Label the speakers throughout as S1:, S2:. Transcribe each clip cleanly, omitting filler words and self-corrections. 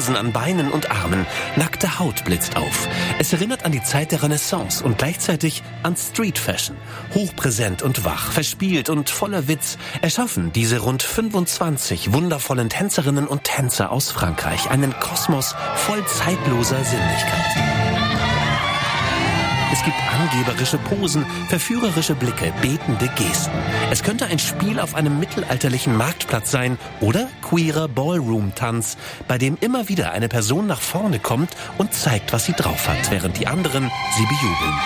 S1: Posen an Beinen und Armen. Nackte Haut blitzt auf. Es erinnert an die Zeit der Renaissance und gleichzeitig an Street Fashion. Hochpräsent und wach, verspielt und voller Witz erschaffen diese rund 25 wundervollen Tänzerinnen und Tänzer aus Frankreich einen Kosmos voll zeitloser Sinnlichkeit. Es gibt angeberische Posen, verführerische Blicke, betende Gesten. Es könnte ein Spiel auf einem mittelalterlichen Marktplatz sein oder queerer Ballroom-Tanz, bei dem immer wieder eine Person nach vorne kommt und zeigt, was sie drauf hat, während die anderen sie bejubeln.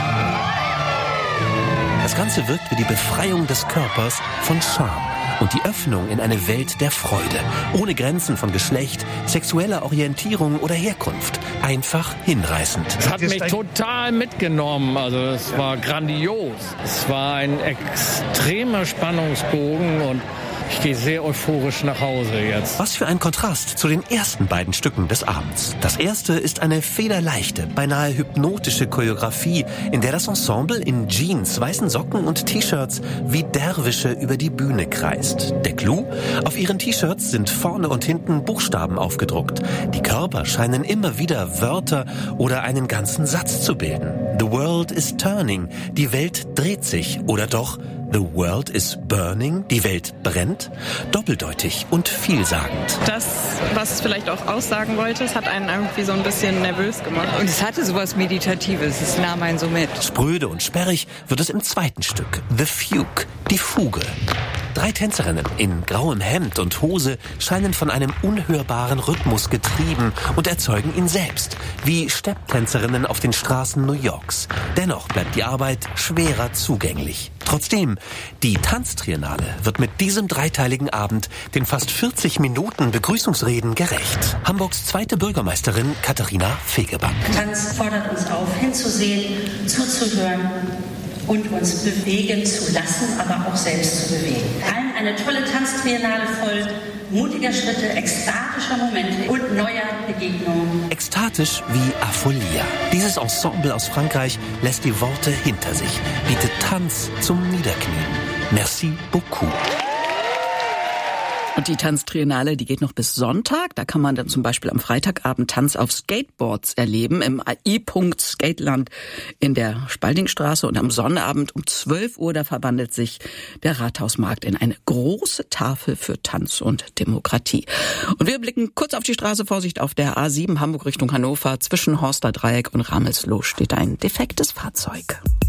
S1: Das Ganze wirkt wie die Befreiung des Körpers von Scham und die Öffnung in eine Welt der Freude, ohne Grenzen von Geschlecht, sexueller Orientierung oder Herkunft. Einfach hinreißend.
S2: Es hat mich total mitgenommen, also es war grandios. Es war ein extremer Spannungsbogen und ich gehe sehr euphorisch nach Hause jetzt.
S1: Was für ein Kontrast zu den ersten beiden Stücken des Abends. Das erste ist eine federleichte, beinahe hypnotische Choreografie, in der das Ensemble in Jeans, weißen Socken und T-Shirts wie Derwische über die Bühne kreist. Der Clou? Auf ihren T-Shirts sind vorne und hinten Buchstaben aufgedruckt. Die Körper scheinen immer wieder Wörter oder einen ganzen Satz zu bilden. The world is turning. Die Welt dreht sich. Oder doch The world is burning, die Welt brennt, doppeldeutig und vielsagend.
S3: Das, was es vielleicht auch aussagen wollte, es hat einen irgendwie so ein bisschen nervös gemacht.
S4: Und es hatte sowas Meditatives, es nahm einen so mit.
S1: Spröde und sperrig wird es im zweiten Stück, The Fugue, die Fuge. 3 Tänzerinnen in grauem Hemd und Hose scheinen von einem unhörbaren Rhythmus getrieben und erzeugen ihn selbst, wie Stepptänzerinnen auf den Straßen New Yorks. Dennoch bleibt die Arbeit schwerer zugänglich. Trotzdem, die Tanztriennale wird mit diesem dreiteiligen Abend den fast 40 Minuten Begrüßungsreden gerecht. Hamburgs zweite Bürgermeisterin Katharina Fegebank.
S5: Tanz fordert uns auf, hinzusehen, zuzuhören und uns bewegen zu lassen, aber auch selbst zu bewegen. Allen eine tolle Tanztriennale voll mutiger Schritte, ekstatischer Momente und neuer Begegnungen.
S1: Ekstatisch wie Apholia. Dieses Ensemble aus Frankreich lässt die Worte hinter sich, bietet Tanz zum Niederknien. Merci beaucoup.
S6: Und die Tanztriennale, die geht noch bis Sonntag. Da kann man dann zum Beispiel am Freitagabend Tanz auf Skateboards erleben im AI-Punkt Skateland in der Spaldingstraße. Und am Sonnabend um 12 Uhr, da verwandelt sich der Rathausmarkt in eine große Tafel für Tanz und Demokratie. Und wir blicken kurz auf die Straße. Vorsicht, auf der A7 Hamburg Richtung Hannover. Zwischen Horster Dreieck und Ramelsloh steht ein defektes Fahrzeug.